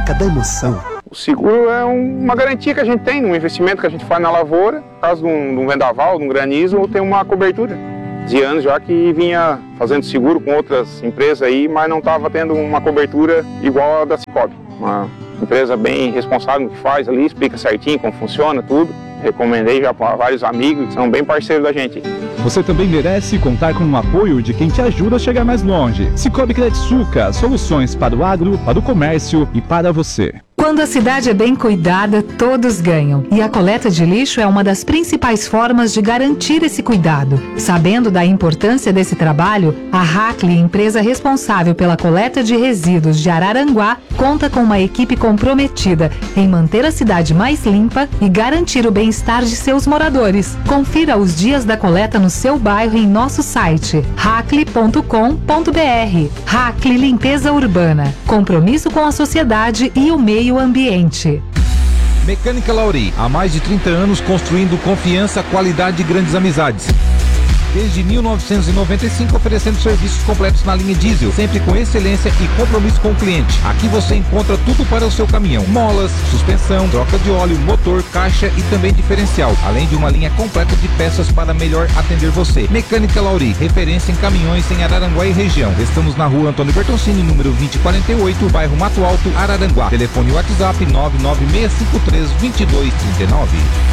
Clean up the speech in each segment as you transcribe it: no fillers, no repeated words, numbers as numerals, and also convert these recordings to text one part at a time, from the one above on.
marca da emoção. O seguro é uma garantia que a gente tem, um investimento que a gente faz na lavoura. No caso de um vendaval, de um granizo, tem uma cobertura. De anos já que vinha fazendo seguro com outras empresas aí, mas não estava tendo uma cobertura igual a da Cicobi. Uma empresa bem responsável no que faz ali, explica certinho como funciona tudo. Recomendei já para vários amigos que são bem parceiros da gente. Você também merece contar com o apoio de quem te ajuda a chegar mais longe. Cicobi Credsuca, soluções para o agro, para o comércio e para você. Quando a cidade é bem cuidada, todos ganham. E a coleta de lixo é uma das principais formas de garantir esse cuidado. Sabendo da importância desse trabalho, a Hackley, empresa responsável pela coleta de resíduos de Araranguá, conta com uma equipe comprometida em manter a cidade mais limpa e garantir o bem-estar de seus moradores. Confira os dias da coleta no seu bairro em nosso site hackley.com.br. Hackley Limpeza Urbana. Compromisso com a sociedade e o meio ambiente. Mecânica Lauri, há mais de 30 anos construindo confiança, qualidade e grandes amizades. Desde 1995 oferecendo serviços completos na linha diesel, sempre com excelência e compromisso com o cliente. Aqui você encontra tudo para o seu caminhão: molas, suspensão, troca de óleo, motor, caixa e também diferencial, além de uma linha completa de peças para melhor atender você. Mecânica Lauri, referência em caminhões em Araranguá e região. Estamos na rua Antônio Bertoncini, número 2048, bairro Mato Alto, Araranguá. Telefone WhatsApp 996532239.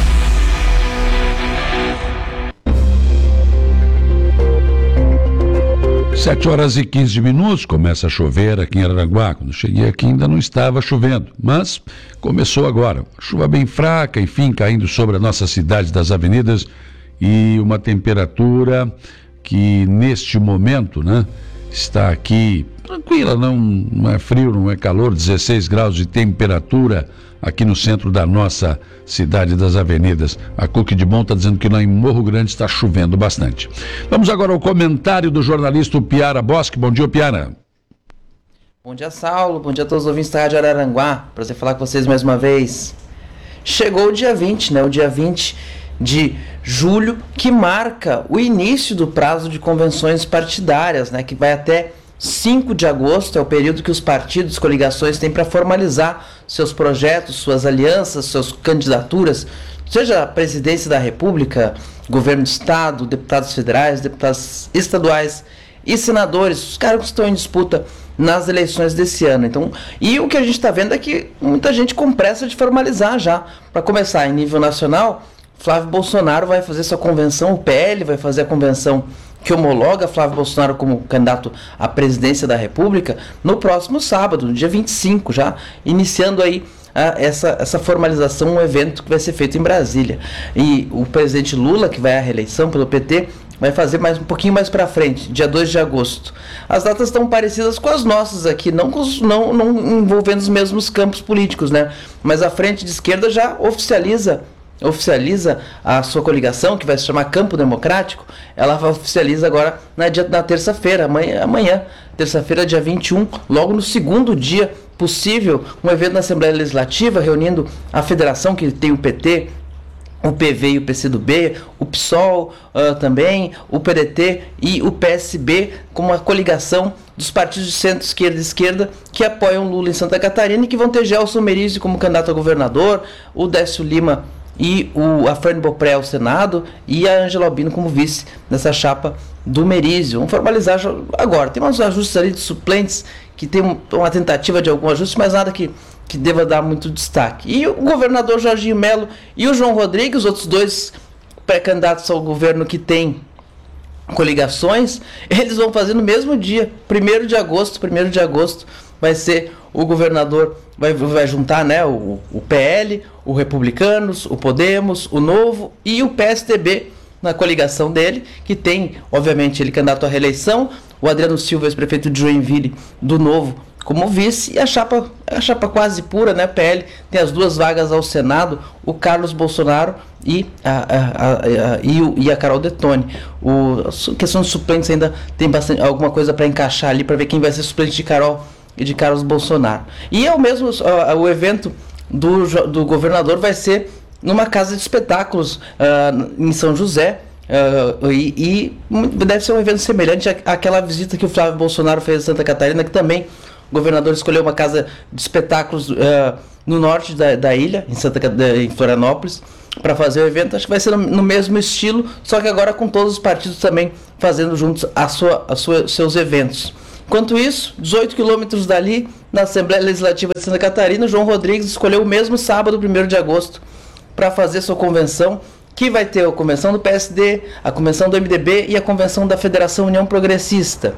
7h15, começa a chover aqui em Araranguá. Quando cheguei aqui ainda não estava chovendo, mas começou agora. Chuva bem fraca, enfim, caindo sobre a nossa cidade das avenidas e uma temperatura que neste momento, né, está aqui tranquila, não é frio, não é calor, 16 graus de temperatura aqui no centro da nossa cidade das avenidas. A Cook de Bom está dizendo que lá em Morro Grande está chovendo bastante. Vamos agora ao comentário do jornalista Piara Bosque. Bom dia, Piara. Bom dia, Saulo. Bom dia a todos os ouvintes da Rádio Araranguá. Prazer falar com vocês mais uma vez. Chegou o dia 20, né? O dia 20 de julho, que marca o início do prazo de convenções partidárias, né? Que vai até 5 de agosto, é o período que os partidos, coligações têm para formalizar seus projetos, suas alianças, suas candidaturas, seja a presidência da República, governo do Estado, deputados federais, deputados estaduais e senadores, os cargos que estão em disputa nas eleições desse ano. Então, e o que a gente está vendo é que muita gente com pressa de formalizar já. Para começar, em nível nacional, Flávio Bolsonaro vai fazer sua convenção, o PL vai fazer a convenção que homologa Flávio Bolsonaro como candidato à presidência da República no próximo sábado, no dia 25, já iniciando aí essa formalização, um evento que vai ser feito em Brasília. E o presidente Lula, que vai à reeleição pelo PT, vai fazer um pouquinho mais para frente, dia 2 de agosto. As datas estão parecidas com as nossas aqui, não envolvendo os mesmos campos políticos, né? Mas a frente de esquerda já oficializa a sua coligação, que vai se chamar Campo Democrático. Ela oficializa agora na terça-feira, amanhã, terça-feira, dia 21, logo no segundo dia possível, um evento na Assembleia Legislativa, reunindo a federação que tem o PT, o PV e o PCdoB, o PSOL também, o PDT e o PSB, como uma coligação dos partidos de centro-esquerda e esquerda que apoiam Lula em Santa Catarina e que vão ter Gelson Merisi como candidato a governador, o Décio Lima e a Frane Bopré ao Senado e a Ângela Albino como vice nessa chapa do Merisi. Vamos formalizar agora. Tem uns ajustes ali de suplentes que tem uma tentativa de algum ajuste, mas nada que deva dar muito destaque. E o governador Jorginho Melo e o João Rodrigues, os outros dois pré-candidatos ao governo que têm coligações, eles vão fazer no mesmo dia, 1º de agosto, vai ser o governador, vai juntar, né, o PL, o Republicanos, o Podemos, o Novo e o PSDB na coligação dele, que tem, obviamente, ele candidato à reeleição, o Adriano Silva, ex-prefeito de Joinville, do Novo, como vice, e a chapa quase pura, né, PL, tem as duas vagas ao Senado, o Carlos Bolsonaro e a Carol Detone. A questão dos suplentes ainda tem alguma coisa para encaixar ali, para ver quem vai ser suplente de Carol e de Carlos Bolsonaro. E o evento do governador vai ser numa casa de espetáculos em São José, e deve ser um evento semelhante àquela visita que o Flávio Bolsonaro fez a Santa Catarina, que também O governador escolheu uma casa de espetáculos no norte da ilha, em Florianópolis, para fazer o evento. Acho que vai ser no mesmo estilo, só que agora com todos os partidos também fazendo juntos seus eventos. Enquanto isso, 18 quilômetros dali, na Assembleia Legislativa de Santa Catarina, João Rodrigues escolheu o mesmo sábado, 1º de agosto, para fazer sua convenção, que vai ter a convenção do PSD, a convenção do MDB e a convenção da Federação União Progressista.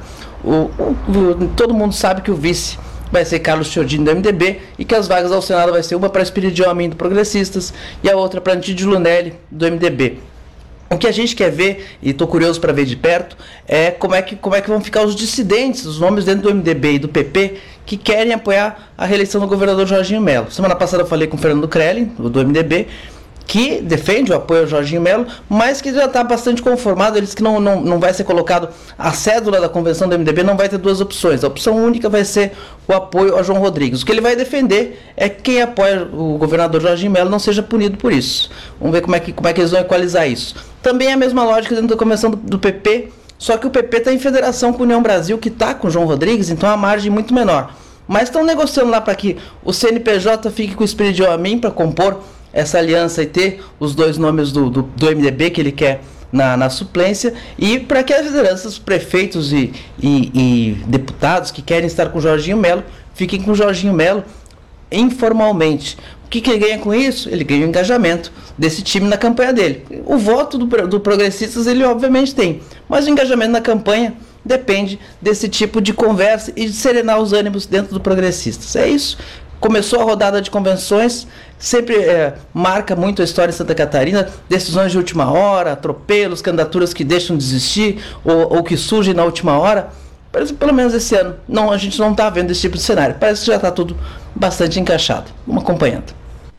Todo mundo sabe que o vice vai ser Carlos Chiodini do MDB e que as vagas ao Senado vai ser uma para Espiridião Amin do Progressistas e a outra para Antídio Lunelli do MDB. O que a gente quer ver, e estou curioso para ver de perto, é como é que vão ficar os dissidentes, os nomes dentro do MDB e do PP, que querem apoiar a reeleição do governador Jorginho Melo. Semana passada eu falei com o Fernando Krellin, do MDB, que defende o apoio ao Jorginho Melo, mas que já está bastante conformado. Ele disse que não vai ser colocado a cédula da convenção do MDB, não vai ter duas opções. A opção única vai ser o apoio ao João Rodrigues. O que ele vai defender é que quem apoia o governador Jorginho Melo não seja punido por isso. Vamos ver como é que eles vão equalizar isso. Também é a mesma lógica dentro da convenção do PP, só que o PP está em federação com a União Brasil, que está com o João Rodrigues, então a margem é muito menor. Mas estão negociando lá para que o CNPJ fique com o Espiridião Amin para compor essa aliança e ter os dois nomes do MDB que ele quer na suplência, e para que as lideranças, prefeitos e deputados que querem estar com o Jorginho Melo fiquem com o Jorginho Melo informalmente. O que ele ganha com isso? Ele ganha o engajamento desse time na campanha dele. O voto do Progressistas ele obviamente tem, mas o engajamento na campanha depende desse tipo de conversa e de serenar os ânimos dentro do Progressistas. É isso. Começou a rodada de convenções, sempre marca muito a história em Santa Catarina, decisões de última hora, atropelos, candidaturas que deixam de existir ou que surgem na última hora. Parece, pelo menos esse ano, a gente não está vendo esse tipo de cenário. Parece que já está tudo bastante encaixado. Vamos acompanhando.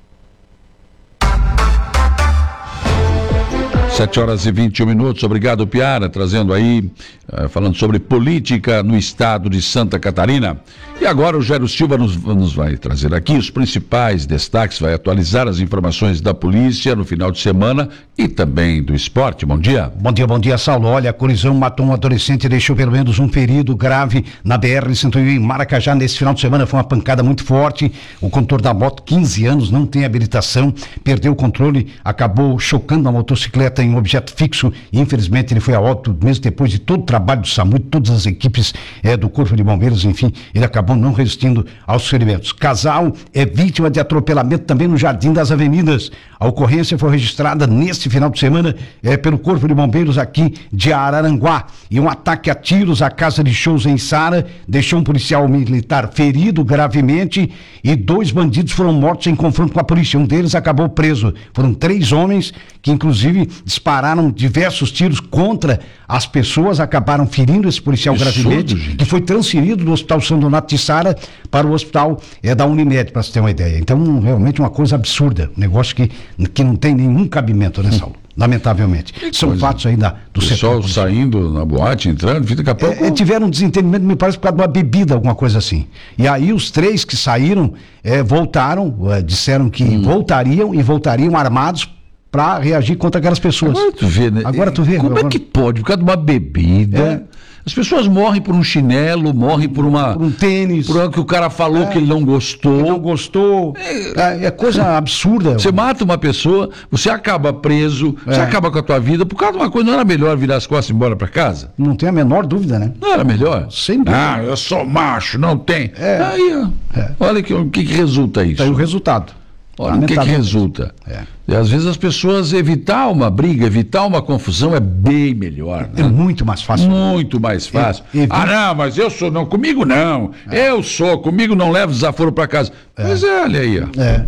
7h21. Obrigado, Piara, trazendo aí, falando sobre política no estado de Santa Catarina. E agora o Jairo Silva nos vai trazer aqui os principais destaques, vai atualizar as informações da polícia no final de semana e também do esporte. Bom dia. Bom dia, Saulo. Olha, a colisão matou um adolescente e deixou pelo menos um ferido grave na BR-101 em Maracajá. Nesse final de semana foi uma pancada muito forte. O condutor da moto, 15 anos, não tem habilitação, perdeu o controle, acabou chocando a motocicleta em um objeto fixo e infelizmente ele foi a óbito, mesmo depois de todo o trabalho do SAMU, de todas as equipes do Corpo de Bombeiros, enfim, ele acabou não resistindo aos ferimentos. Casal é vítima de atropelamento também no Jardim das Avenidas. A ocorrência foi registrada neste final de semana pelo Corpo de Bombeiros aqui de Araranguá. E um ataque a tiros à casa de shows em Sara deixou um policial militar ferido gravemente e 2 bandidos foram mortos em confronto com a polícia. Um deles acabou preso. Foram 3 homens que inclusive dispararam diversos tiros contra as pessoas, acabaram ferindo esse policial gravemente, que foi transferido do Hospital São Donato de Sara para o hospital da Unimed, para você ter uma ideia. Então, realmente uma coisa absurda, um negócio que não tem nenhum cabimento, né, Saulo? Lamentavelmente. São fatos aí do setor. O pessoal saindo na boate, entrando, daqui a pouco... tiveram um desentendimento, me parece, por causa de uma bebida, alguma coisa assim. E aí os 3 que saíram voltaram, disseram que voltariam armados para reagir contra aquelas pessoas. Agora tu vê, né? Como é que pode? Por causa de uma bebida... As pessoas morrem por um chinelo, morrem por um tênis. Por algo que o cara falou que ele não gostou. É coisa absurda. Você mata uma pessoa, você acaba preso, você acaba com a tua vida. Por causa de uma coisa, não era melhor virar as costas e ir embora para casa? Não tem a menor dúvida, né? Não era melhor? Sem dúvida. Eu sou macho, não tem. Olha o que resulta isso. Tá aí o resultado. Olha o que resulta. E às vezes as pessoas evitar uma briga, evitar uma confusão é bem melhor. Né? É muito mais fácil. Muito mais fácil. Não, mas eu sou, não, comigo não. Comigo não levo desaforo para casa. Mas olha aí, ó.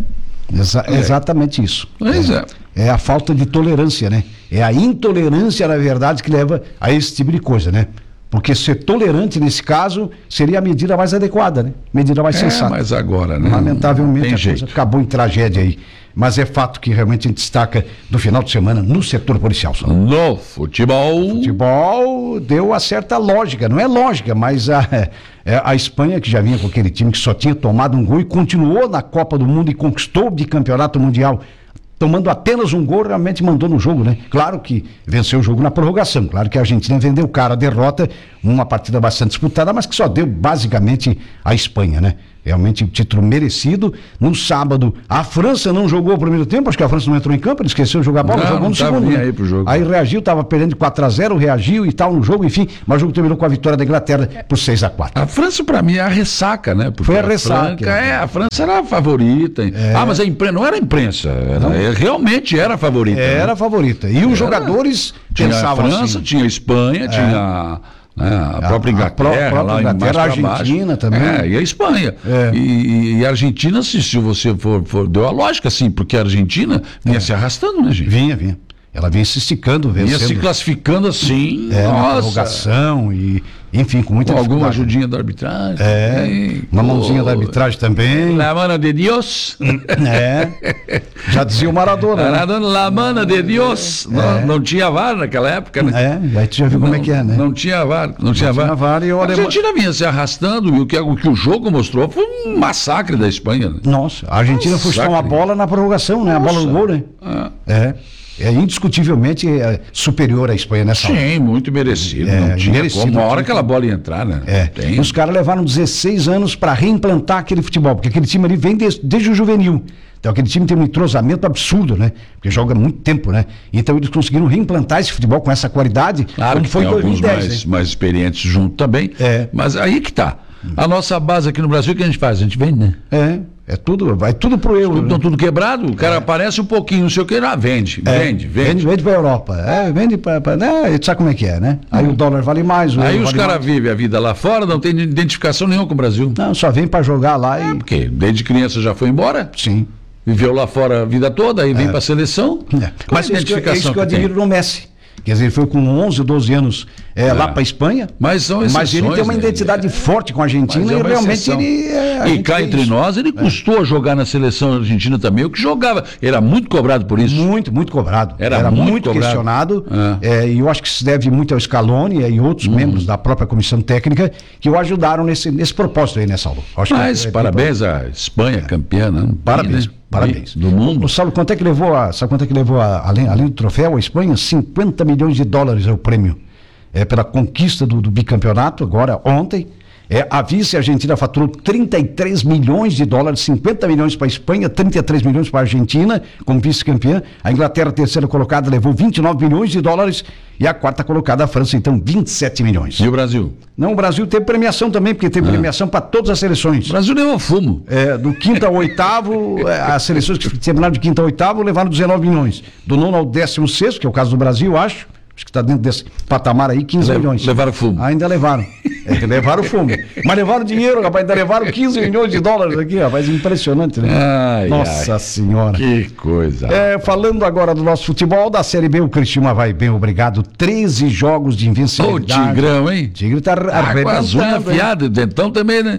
Exatamente isso. É a falta de tolerância, né? É a intolerância, na verdade, que leva a esse tipo de coisa, né? Porque ser tolerante, nesse caso, seria a medida mais adequada, né? Medida mais sensata. Mas agora, né? Lamentavelmente, a coisa acabou em tragédia aí. Mas é fato que realmente a gente destaca do final de semana no setor policial. No futebol. O futebol deu uma certa lógica. Não é lógica, mas a Espanha, que já vinha com aquele time que só tinha tomado um gol e continuou na Copa do Mundo e conquistou o bicampeonato mundial. tomando apenas um gol, realmente mandou no jogo, né? Claro que venceu o jogo na prorrogação, claro que a Argentina vendeu cara a derrota, uma partida bastante disputada, mas que só deu basicamente a Espanha, né? Realmente título merecido. No sábado, a França não jogou o primeiro tempo, acho que a França não entrou em campo, ele esqueceu de jogar a bola, jogou no segundo. Aí, pro jogo. Aí reagiu, estava perdendo 4-0, reagiu e tal no jogo, enfim, mas o jogo terminou com a vitória da Inglaterra por 6-4. A França, para mim, é a ressaca, né? Porque foi a ressaca. A França era a favorita. Mas a imprensa, não era a imprensa, realmente era a favorita. Era a favorita. E os jogadores pensavam assim. Tinha a França, tinha a Espanha, tinha... a própria Inglaterra, a Argentina também. E a Espanha. E a Argentina, se você for deu a lógica, assim, porque a Argentina vinha se arrastando, né, gente? Vinha. Ela vinha se esticando, vencendo. Vinha se classificando assim, na prorrogação e, enfim, com muita alguma ajudinha da arbitragem. Uma mãozinha da arbitragem também. La mano de Dios. Já dizia o Maradona. La mano de Dios. Não tinha VAR naquela época, né? Aí tu já viu como é que é, né? Não tinha VAR. Não tinha VAR. E a Argentina vinha se arrastando e o que o jogo mostrou foi um massacre da Espanha. Né? Nossa, a Argentina foi chutar uma bola na prorrogação, né? A bola do gol, né? É indiscutivelmente superior à Espanha nessa hora. Sim, muito merecido. Não tinha merecido, como. Uma hora aquela bola ia entrar, né? Os caras levaram 16 anos para reimplantar aquele futebol, porque aquele time ali vem desde o juvenil. Então aquele time tem um entrosamento absurdo, né? Porque joga muito tempo, né? Então eles conseguiram reimplantar esse futebol com essa qualidade. Claro que foi em 2010, mais experientes junto também. Mas aí que tá. A nossa base aqui no Brasil, o que a gente faz? A gente vende, né? Vai tudo pro euro. Estão tudo quebrado, o cara aparece um pouquinho, não sei o que, vende pra Europa. Vende pra sabe como é que é, né? Aí o dólar vale mais. Aí os caras vivem a vida lá fora, não tem identificação nenhuma com o Brasil. Não, só vem pra jogar lá e... Porque desde criança já foi embora? Sim. Viveu lá fora a vida toda, aí vem pra seleção. Mas é isso que eu admiro no Messi. Quer dizer, ele foi com 11, 12 anos lá para a Espanha. Mas são exceções, mas ele tem uma identidade forte com a Argentina e realmente ele... E cá entre nós, ele custou jogar na seleção argentina também, o que jogava. Era muito cobrado por isso. Muito cobrado. Era muito questionado. E eu acho que se deve muito ao Scaloni e outros membros da própria comissão técnica que o ajudaram nesse propósito aí, né, Saulo? Mas parabéns à Espanha, campeã, né? Parabéns. Parabéns. Do mundo. Saulo, quanto é que levou além do troféu, a Espanha? 50 milhões de dólares é o prêmio. Pela conquista do bicampeonato, agora, ontem. A vice-Argentina faturou 33 milhões de dólares, 50 milhões para a Espanha, 33 milhões para a Argentina, como vice-campeã. A Inglaterra, terceira colocada, levou 29 milhões de dólares. E a quarta colocada, a França, então, 27 milhões. E o Brasil? Não, o Brasil teve premiação também, porque teve premiação para todas as seleções. O Brasil levou fumo. Do quinto ao oitavo, as seleções que terminaram de quinto ao oitavo levaram 19 milhões. Do nono ao 16º, que é o caso do Brasil, acho que está dentro desse patamar aí, 15 milhões. Levaram fumo. Ainda levaram. Levaram fumo. Mas levaram dinheiro, rapaz, ainda levaram 15 milhões de dólares aqui, rapaz, impressionante, né? Nossa Senhora. Que coisa. Falando agora do nosso futebol, da Série B, o Criciúma vai bem, obrigado. 13 jogos de invencibilidade. O Tigrão, hein? O Tigre tá com as unhas afiadas, dentão também, né?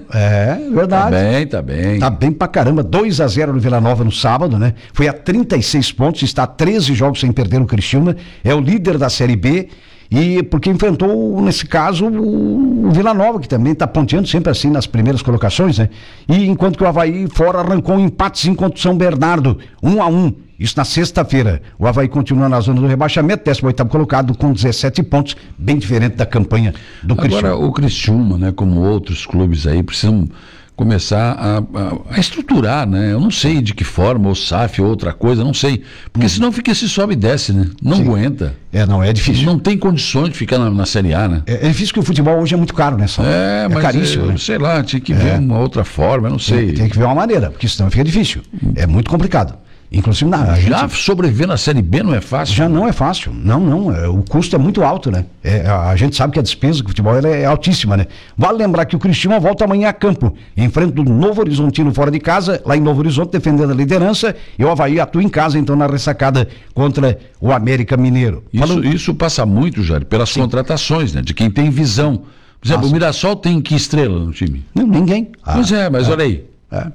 Verdade. Tá bem. Tá bem pra caramba, 2-0 no Vila Nova no sábado, né? Foi a 36 pontos, está a 13 jogos sem perder o Criciúma, é o líder da Série B, e porque enfrentou, nesse caso, o Vila Nova, que também está ponteando sempre assim nas primeiras colocações, né? E enquanto que o Avaí fora arrancou um empatezinho contra o São Bernardo, 1-1, isso na sexta-feira. O Avaí continua na zona do rebaixamento, 18º colocado com 17 pontos, bem diferente da campanha do Criciúma. Agora o Criciúma, né, como outros clubes aí, precisam começar a estruturar, né? Eu não sei de que forma, ou SAF, ou outra coisa, não sei. Porque senão fica esse sobe e desce, né? Não aguenta. É difícil. Não tem condições de ficar na Série A, né? É difícil, porque o futebol hoje é muito caro, né? Mas caríssimo, né? Sei lá, tinha que ver uma outra forma, eu não sei. Tem que ver uma maneira, porque senão fica difícil. É muito complicado. Inclusive, sobreviver na Série B não é fácil? Já não é fácil. Não. O custo é muito alto, né? A gente sabe que a despesa do futebol é altíssima, né? Vale lembrar que o Criciúma volta amanhã a campo, enfrenta o Novo Horizontino fora de casa, lá em Novo Horizonte, defendendo a liderança, e o Avaí atua em casa, então, na ressacada contra o América Mineiro. Isso passa muito, Jair, pelas contratações, né? De quem tem visão. Por exemplo, o Mirassol tem que estrela no time? Não, ninguém. Mas olha aí.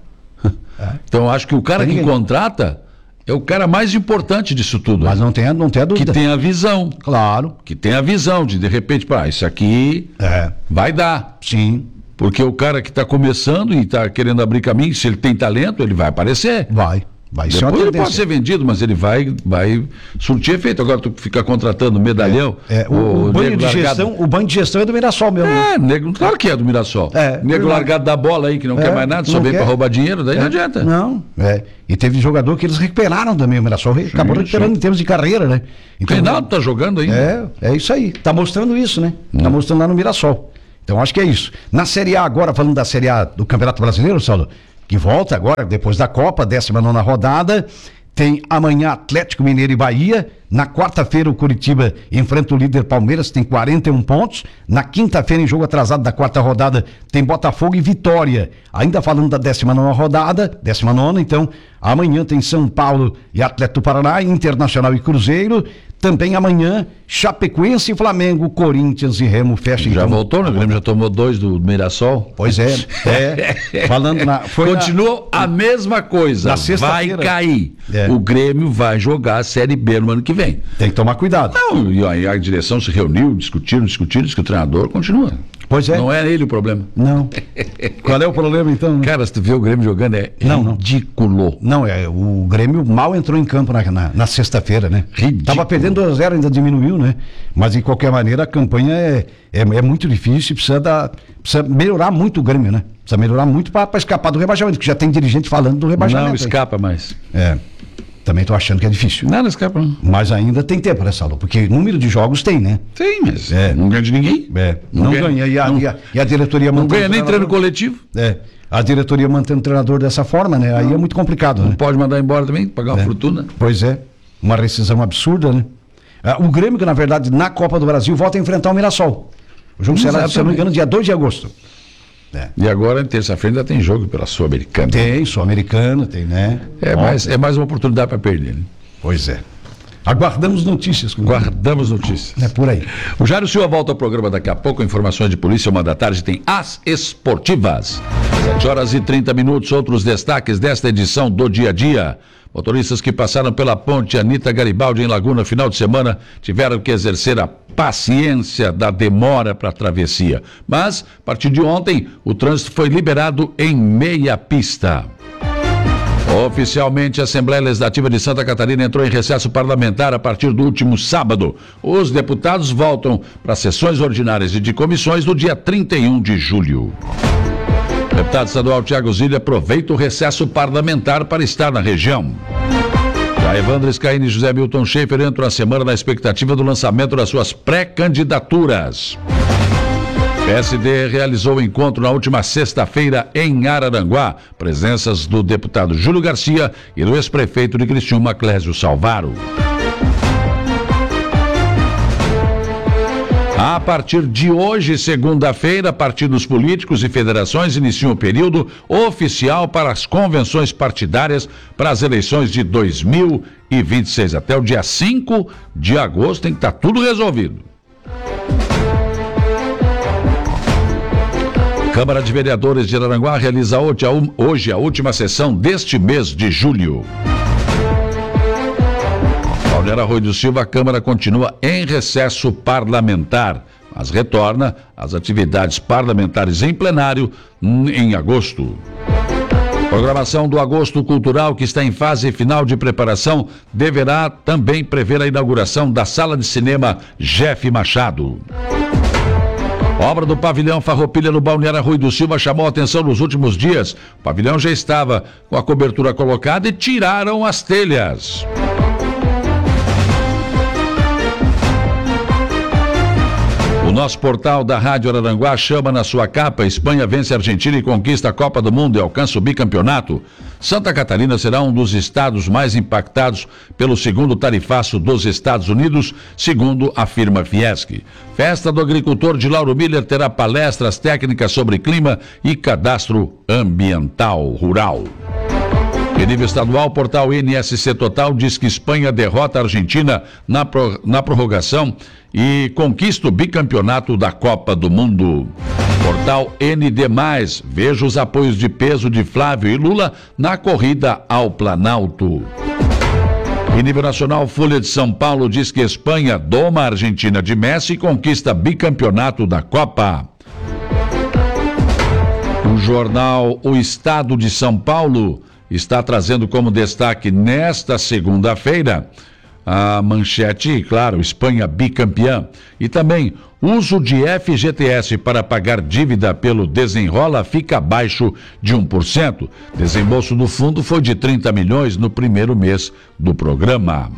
Então, eu acho que o cara que contrata é o cara mais importante disso tudo. Mas não tem a dúvida. Que tem a visão. Claro. Que tem a visão de repente, isso aqui vai dar. Sim. Porque o cara que está começando e está querendo abrir caminho, se ele tem talento, ele vai aparecer. Vai. Vai ser uma Depois ele tendência. pode ser vendido, mas ele vai surtir efeito. Agora tu fica contratando medalhão. O banho de gestão é do Mirassol mesmo. Nego, claro que é do Mirassol. Nego largado da bola aí, que não quer mais nada, só vem para roubar dinheiro, daí não adianta. Não, E teve jogador que eles recuperaram também, o Mirassol acabou recuperando em termos de carreira, né? Então, o Reinaldo tá jogando ainda. É isso aí. Tá mostrando isso, né? Tá mostrando lá no Mirassol. Então acho que é isso. Na Série A agora, falando da Série A do Campeonato Brasileiro, Saulo, que volta agora, depois da Copa, 19ª rodada, tem amanhã Atlético Mineiro e Bahia. Na quarta-feira o Curitiba enfrenta o líder Palmeiras, tem 41 pontos. Na quinta-feira, em jogo atrasado da quarta rodada, tem Botafogo e Vitória. Ainda falando da 19ª rodada, 19ª, então, amanhã tem São Paulo e Atlético do Paraná, Internacional e Cruzeiro. Também amanhã, Chapecoense e Flamengo, Corinthians e Remo fecham. Já voltou, né? O Grêmio já tomou 2 do Mirassol. Pois é. Falando Continua a mesma coisa. Vai cair. O Grêmio vai jogar a Série B no ano que vem. Tem que tomar cuidado. Não, e aí a direção se reuniu, discutiram, diz que o treinador continua. Pois é. Não é ele o problema. Não. Qual é o problema então? Né? Cara, se tu vê o Grêmio jogando é ridículo. Não, o Grêmio mal entrou em campo na sexta-feira, né? Ridículo. Tava perdendo 2-0, ainda diminuiu, né? Mas de qualquer maneira a campanha é muito difícil, precisa melhorar muito o Grêmio, né? Precisa melhorar muito para escapar do rebaixamento, que já tem dirigente falando do rebaixamento. Não escapa mais. Também tô achando que é difícil. Nada escapa, não. Mas ainda tem tempo, né, Saulo? Porque número de jogos tem, né? Tem, mas não ganha de ninguém. Não ganha. E a diretoria não ganha nem treino coletivo. A diretoria mantendo o treinador dessa forma, né? Aí é muito complicado, né? Não pode mandar embora também, pagar uma fortuna. Pois é. Uma rescisão absurda, né? O Grêmio, que na verdade, na Copa do Brasil, volta a enfrentar o Mirassol. O jogo será, se eu não me engano, dia 2 de agosto. E agora, em terça-feira, ainda tem jogo pela Sul-Americana. Tem, Sul-Americana, tem, né? É mais uma oportunidade para perder, né? Pois é. Aguardamos notícias. Guardamos notícias. É por aí. O Jairo Silva volta ao programa daqui a pouco. Informações de polícia, 1h da tarde, tem As Esportivas. 7h30. Outros destaques desta edição do Dia a Dia. Motoristas que passaram pela ponte Anita Garibaldi em Laguna final de semana tiveram que exercer a paciência da demora para a travessia. Mas, a partir de ontem, o trânsito foi liberado em meia pista. Oficialmente, a Assembleia Legislativa de Santa Catarina entrou em recesso parlamentar a partir do último sábado. Os deputados voltam para sessões ordinárias e de comissões no dia 31 de julho. O deputado estadual Thiago Zilli aproveita o recesso parlamentar para estar na região. Já Evandro Scaini e José Milton Schaefer entram a semana na expectativa do lançamento das suas pré-candidaturas. PSD realizou o encontro na última sexta-feira em Araranguá. Presenças do deputado Júlio Garcia e do ex-prefeito de Criciúma, Clésio Salvaro. A partir de hoje, segunda-feira, partidos políticos e federações iniciam o período oficial para as convenções partidárias para as eleições de 2026. Até o dia 5 de agosto tem que estar tudo resolvido. Câmara de Vereadores de Araranguá realiza hoje a última sessão deste mês de julho. Balneário Arroio do Silva, a Câmara continua em recesso parlamentar, mas retorna às atividades parlamentares em plenário em agosto. Programação do Agosto Cultural, que está em fase final de preparação, deverá também prever a inauguração da Sala de Cinema Jeff Machado. Obra do pavilhão Farroupilha no Balneário Arroio do Silva chamou a atenção nos últimos dias. O pavilhão já estava com a cobertura colocada e tiraram as telhas. O nosso portal da Rádio Araranguá chama na sua capa: Espanha vence a Argentina e conquista a Copa do Mundo e alcança o bicampeonato. Santa Catarina será um dos estados mais impactados pelo segundo tarifaço dos Estados Unidos, segundo afirma Fiesc. Festa do Agricultor de Lauro Miller terá palestras técnicas sobre clima e cadastro ambiental rural. Em nível estadual, o portal NSC Total diz que Espanha derrota a Argentina na prorrogação e conquista o bicampeonato da Copa do Mundo. Portal ND+, veja os apoios de peso de Flávio e Lula na corrida ao Planalto. Em nível nacional, Folha de São Paulo diz que Espanha doma a Argentina de Messi e conquista bicampeonato da Copa. O jornal O Estado de São Paulo está trazendo como destaque nesta segunda-feira a manchete, claro, Espanha bicampeã. E também, uso de FGTS para pagar dívida pelo Desenrola fica abaixo de 1%. Desembolso do fundo foi de 30 milhões no primeiro mês do programa.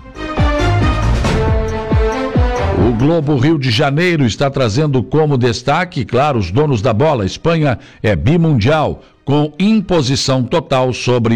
O Globo Rio de Janeiro está trazendo como destaque, claro, os donos da bola. Espanha é bimundial, com imposição total sobre